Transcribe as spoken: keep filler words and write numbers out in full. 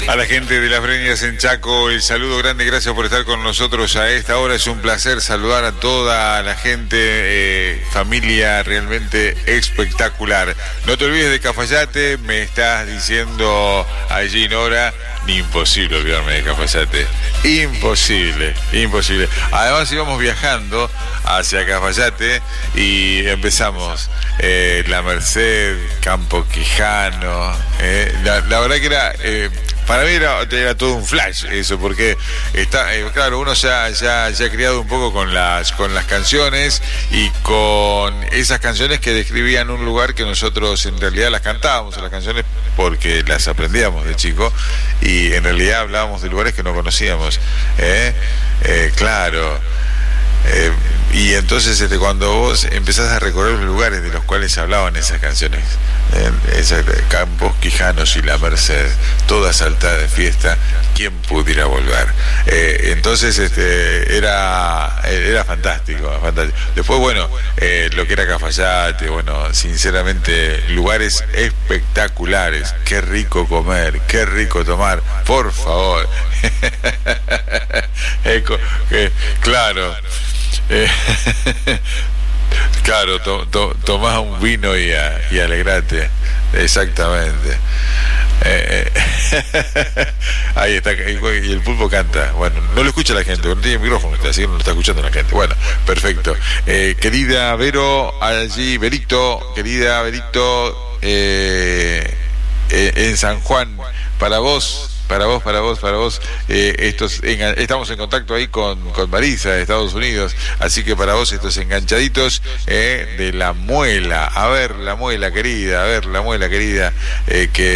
A la gente de Las Breñas en Chaco, el saludo grande, gracias por estar con nosotros a esta hora. Es un placer saludar a toda la gente, eh, familia realmente espectacular. No te olvides de Cafayate, me estás diciendo allí Nora, imposible olvidarme de Cafayate, imposible, imposible. Además íbamos viajando hacia Cafayate y empezamos eh, La Merced, Campo Quijano, eh, la, la verdad que era... Eh, Para mí era, era todo un flash eso, porque está, eh, claro, uno ya, ya, ya ha criado un poco con las, con las canciones y con esas canciones que describían un lugar que nosotros en realidad las cantábamos, las canciones porque las aprendíamos de chico y en realidad hablábamos de lugares que no conocíamos. ¿eh? Eh, claro. Eh, y entonces este, cuando vos empezás a recorrer los lugares de los cuales hablaban esas canciones, eh, esos Campos Quijanos y La Merced, toda saltada de fiesta, ¿quién pudiera volver? Eh, entonces este, era era fantástico, fantástico. Después, bueno, eh, lo que era Cafayate, bueno, sinceramente, lugares espectaculares. Qué rico comer, qué rico tomar, por favor. eh, eh, claro. Eh, claro, to, to, tomás un vino y, a, y alegrate, exactamente. Eh, eh, ahí está, y el pulpo canta. Bueno, no lo escucha la gente, no tiene micrófono, así que no lo está escuchando la gente. Bueno, perfecto. Eh, querida Vero, allí, Berito, querida Berito, eh, eh, en San Juan, para vos. Para vos, para vos, para vos, eh, estos en, estamos en contacto ahí con, con Marisa de Estados Unidos, así que para vos estos enganchaditos eh, de La Muela, a ver La Muela querida, a ver La Muela querida, eh, que